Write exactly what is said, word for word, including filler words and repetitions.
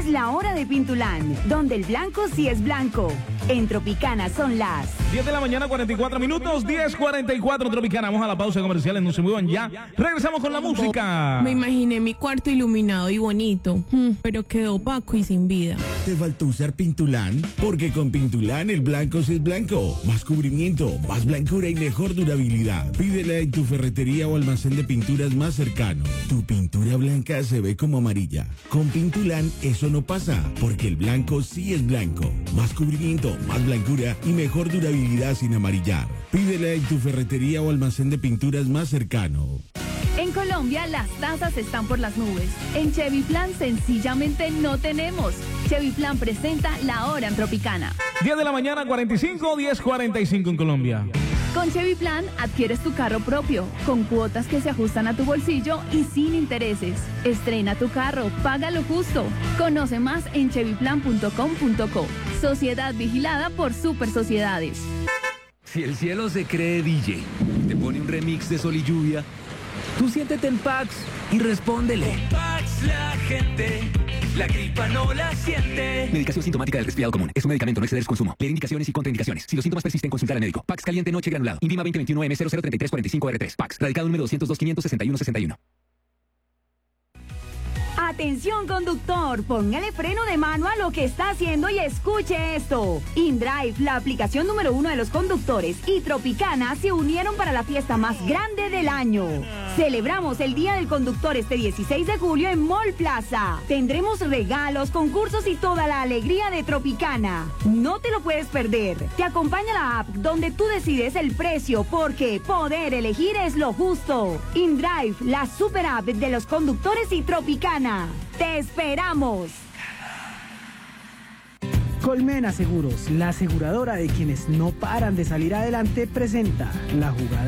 la hora de Pintulán, donde el blanco sí es blanco. En Tropicana son las diez de la mañana, cuarenta y cuatro minutos, diez cuarenta y cuatro Tropicana. Vamos a la pausa comercial, no se muevan ya. Regresamos con la música. Me imaginé mi cuarto iluminado y bonito, pero quedó opaco y sin vida. ¿Te faltó usar Pintulán? Porque con Pintulán el blanco sí es blanco. Más cubrimiento, más blancura y mejor durabilidad. Pídela en tu ferretería o almacén de pinturas más cercano. Tu pintura blanca se ve como amarilla. Con Pintulán eso no pasa, porque el blanco sí es blanco. Más cubrimiento, más blancura y mejor durabilidad sin amarillar. Pídela en tu ferretería o almacén de pinturas más cercano. En Colombia las tasas están por las nubes. En Chevy Plan sencillamente no tenemos. Chevy Plan presenta la hora en Tropicana. diez de la mañana, cuarenta y cinco, diez cuarenta y cinco en Colombia. Con Chevy Plan adquieres tu carro propio, con cuotas que se ajustan a tu bolsillo y sin intereses. Estrena tu carro, paga lo justo. Conoce más en chevy plan punto com punto co. Sociedad vigilada por Super Sociedades. Si el cielo se cree D J, te pone un remix de Sol y Lluvia, tú siéntete en Pax y respóndele. Con Pax la gente, la gripa no la siente. Medicación sintomática del resfriado común. Es un medicamento, no exceder su consumo. Leer indicaciones y contraindicaciones. Si los síntomas persisten, consultar al médico. Pax caliente noche granulado. INVIMA veinte veintiuno M cero cero treinta y tres cuarenta y cinco R tres. Pax. Radicado número doscientos dos quinientos sesenta y uno sesenta y uno. Atención conductor, póngale freno de mano a lo que está haciendo y escuche esto. InDrive, la aplicación número uno de los conductores, y Tropicana se unieron para la fiesta más grande del año. Celebramos el Día del Conductor este dieciséis de julio en Mall Plaza. Tendremos regalos, concursos y toda la alegría de Tropicana. No te lo puedes perder. Te acompaña la app donde tú decides el precio, porque poder elegir es lo justo. InDrive, la super app de los conductores y Tropicana. ¡Te esperamos! Colmena Seguros, la aseguradora de quienes no paran de salir adelante, presenta la jugada